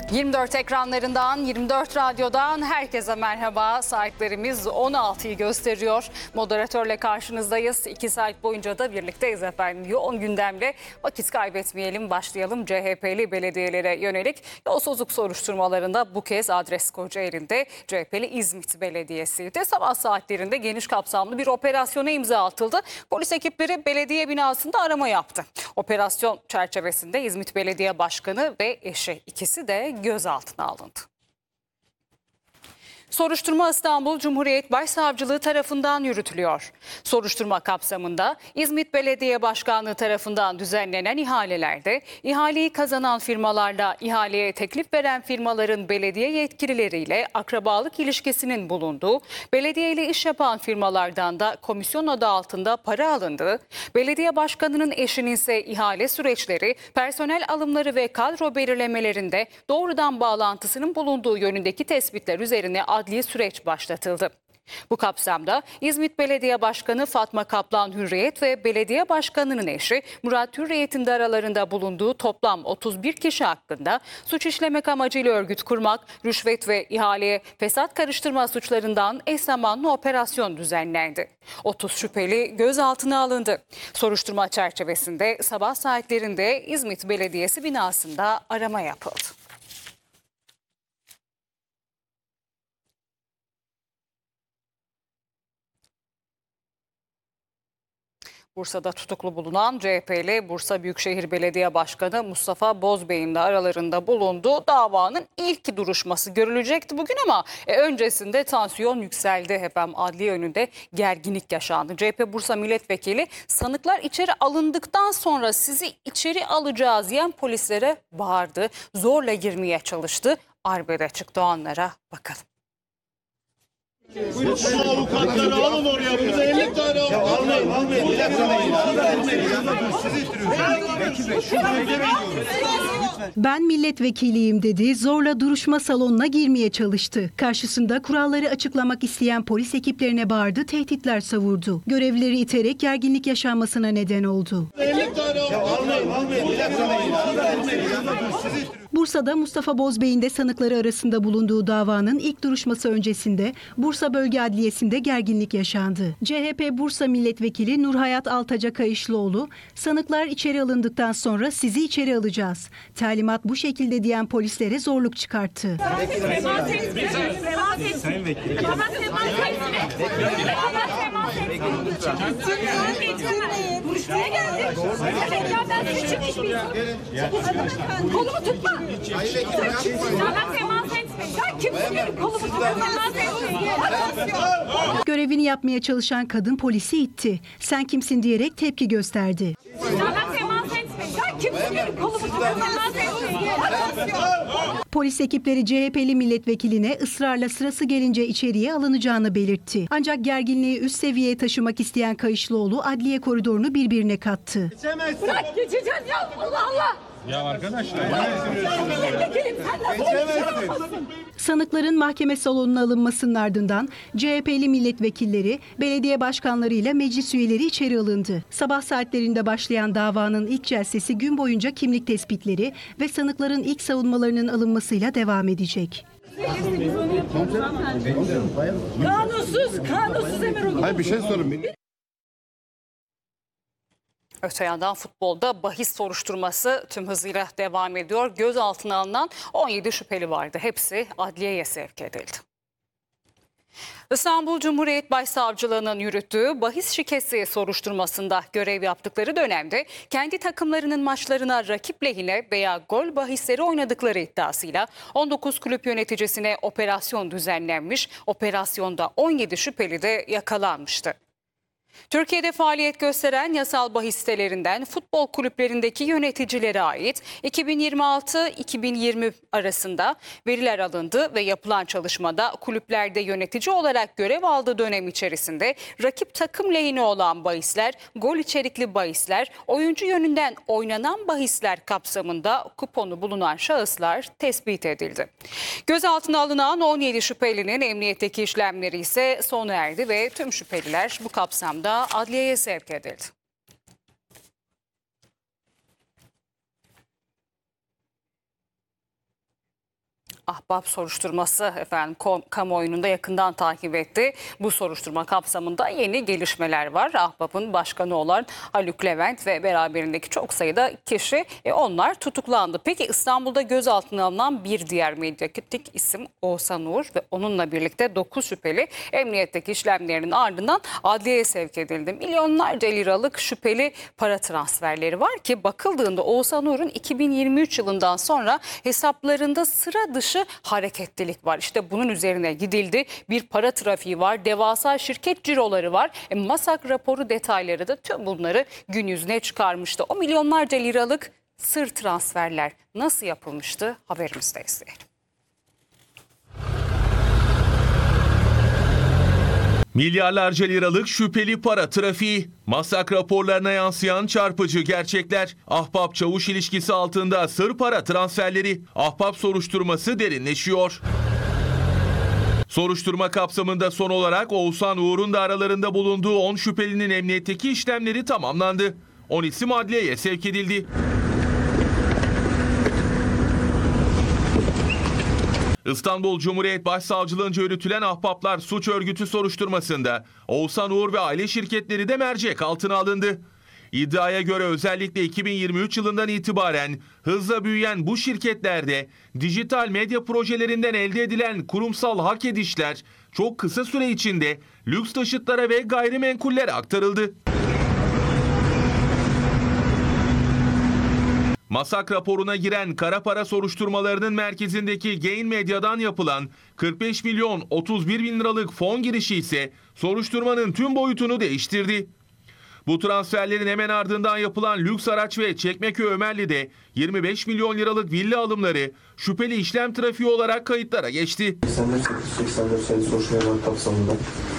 24 ekranlarından, 24 radyodan herkese merhaba. Saatlerimiz 16'yı gösteriyor. Moderatörle karşınızdayız. 2 saat boyunca da birlikteyiz efendim. Yoğun gündemle vakit kaybetmeyelim. Başlayalım. CHP'li belediyelere yönelik yolsuzluk soruşturmalarında bu kez adres Kocaeli'nde CHP'li İzmit Belediyesi'ydi. Sabah saatlerinde geniş kapsamlı bir operasyona imza atıldı. Polis ekipleri belediye binasında arama yaptı. Operasyon çerçevesinde İzmit Belediye Başkanı ve eşi, ikisi de gözaltına alındı. Soruşturma İstanbul Cumhuriyet Başsavcılığı tarafından yürütülüyor. Soruşturma kapsamında İzmit Belediye Başkanlığı tarafından düzenlenen ihalelerde ihaleyi kazanan firmalarla ihaleye teklif veren firmaların belediye yetkilileriyle akrabalık ilişkisinin bulunduğu, belediye ile iş yapan firmalardan da komisyon adı altında para alındığı, belediye başkanının eşinin ise ihale süreçleri, personel alımları ve kadro belirlemelerinde doğrudan bağlantısının bulunduğu yönündeki tespitler üzerine adli süreç başlatıldı. Bu kapsamda İzmit Belediye Başkanı Fatma Kaplan Hürriyet ve Belediye Başkanı'nın eşi Murat Hürriyet'in de aralarında bulunduğu toplam 31 kişi hakkında suç işlemek amacıyla örgüt kurmak, rüşvet ve ihaleye fesat karıştırma suçlarından eş zamanlı operasyon düzenlendi. 30 şüpheli gözaltına alındı. Soruşturma çerçevesinde sabah saatlerinde İzmit Belediyesi binasında arama yapıldı. Bursa'da tutuklu bulunan CHP'li Bursa Büyükşehir Belediye Başkanı Mustafa Bozbey'in de aralarında bulunduğu davanın ilk duruşması görülecekti bugün ama öncesinde tansiyon yükseldi. Efendim adliye önünde gerginlik yaşandı. CHP Bursa Milletvekili sanıklar içeri alındıktan sonra sizi içeri alacağız diyen polislere bağırdı. Zorla girmeye çalıştı. Arbede çıktı, o anlara bakalım. Buyurun şu avukatları alın oraya. Burada 50 tane avukat var. Almayın. Ben milletvekiliyim dedi, zorla duruşma salonuna girmeye çalıştı. Karşısında kuralları açıklamak isteyen polis ekiplerine bağırdı, tehditler savurdu. Görevlileri iterek gerginlik yaşanmasına neden oldu. 50 tane almayın. Bursa'da Mustafa Bozbey'in de sanıkları arasında bulunduğu davanın ilk duruşması öncesinde Bursa Bölge Adliyesi'nde gerginlik yaşandı. CHP Bursa Milletvekili Nurhayat Altaca Kayışlıoğlu, sanıklar içeri alındıktan sonra sizi içeri alacağız. Talimat bu şekilde diyen polislere zorluk çıkarttı. Sayın Vekilim. Buraya geldik. Evet ya, ben size çıkmış bir insanım. Kolumu tutma. Ya ben temas etmeyin. Ya kimsin benim kolumu tutma, temas etmeyin. Görevini yapmaya çalışan kadın polisi itti. Sen kimsin diyerek tepki gösterdi. Ya ben temas etmeyin. Ya kimsin benim kolumu tutma, temas etmeyin. Polis ekipleri CHP'li milletvekiline ısrarla sırası gelince içeriye alınacağını belirtti. Ancak gerginliği üst seviyeye taşımak isteyen Kayışlıoğlu adliye koridorunu birbirine kattı. Bırak geçeceğiz ya, Allah Allah. Ya arkadaşlar. Milletvekilim, sen nasıl konuşuyorsun? Sanıkların mahkeme salonuna alınmasının ardından CHP'li milletvekilleri, belediye başkanlarıyla meclis üyeleri içeri alındı. Sabah saatlerinde başlayan davanın ilk celsesi gün boyunca kimlik tespitleri ve sanıkların ilk savunmalarının alınmasıyla devam edecek. Kanunsuz emir uygulaması. Hayır, bir şey sorun. Öte yandan futbolda bahis soruşturması tüm hızıyla devam ediyor. Gözaltına alınan 17 şüpheli vardı. Hepsi adliyeye sevk edildi. İstanbul Cumhuriyet Başsavcılığı'nın yürüttüğü bahis şikesi soruşturmasında görev yaptıkları dönemde kendi takımlarının maçlarına rakip lehine veya gol bahisleri oynadıkları iddiasıyla 19 kulüp yöneticisine operasyon düzenlenmiş. Operasyonda 17 şüpheli de yakalanmıştı. Türkiye'de faaliyet gösteren yasal bahis sitelerinden futbol kulüplerindeki yöneticilere ait 2026-2020 arasında veriler alındı ve yapılan çalışmada kulüplerde yönetici olarak görev aldığı dönem içerisinde rakip takım lehine olan bahisler, gol içerikli bahisler, oyuncu yönünden oynanan bahisler kapsamında kuponu bulunan şahıslar tespit edildi. Gözaltına alınan 17 şüphelinin emniyetteki işlemleri ise sona erdi ve tüm şüpheliler bu kapsamda adliyeye sevk edildi. Ahbap soruşturması efendim kamuoyunun da yakından takip etti. Bu soruşturma kapsamında yeni gelişmeler var. Ahbap'ın başkanı olan Haluk Levent ve beraberindeki çok sayıda kişi onlar tutuklandı. Peki İstanbul'da gözaltına alınan bir diğer medyatik isim Oğuzhan Uğur ve onunla birlikte 9 şüpheli emniyetteki işlemlerinin ardından adliyeye sevk edildi. Milyonlarca liralık şüpheli para transferleri var ki bakıldığında Oğuzhan Uğur'un 2023 yılından sonra hesaplarında sıra dışı hareketlilik var. İşte bunun üzerine gidildi. Bir para trafiği var. Devasa şirket ciroları var. Masak raporu detayları da tüm bunları gün yüzüne çıkarmıştı. O milyonlarca liralık sır transferler nasıl yapılmıştı? Haberimizde izleyelim. Milyarlarca liralık şüpheli para trafiği, masak raporlarına yansıyan çarpıcı gerçekler, ahbap-çavuş ilişkisi altında sır para transferleri, ahbap soruşturması derinleşiyor. Soruşturma kapsamında son olarak Oğuzhan Uğur'un da aralarında bulunduğu 10 şüphelinin emniyetteki işlemleri tamamlandı. 10 isim adliyeye sevk edildi. İstanbul Cumhuriyet Başsavcılığınca yürütülen Ahbaplar Suç Örgütü soruşturmasında Oğuzhan Uğur ve aile şirketleri de mercek altına alındı. İddiaya göre özellikle 2023 yılından itibaren hızla büyüyen bu şirketlerde dijital medya projelerinden elde edilen kurumsal hak edişler çok kısa süre içinde lüks taşıtlara ve gayrimenkullere aktarıldı. Masak raporuna giren kara para soruşturmalarının merkezindeki Gain Medya'dan yapılan 45 milyon 31 bin liralık fon girişi ise soruşturmanın tüm boyutunu değiştirdi. Bu transferlerin hemen ardından yapılan lüks araç ve Çekmeköy Ömerli'de 25 milyon liralık villa alımları şüpheli işlem trafiği olarak kayıtlara geçti. 84 sayılı soruşturmalar kapsamında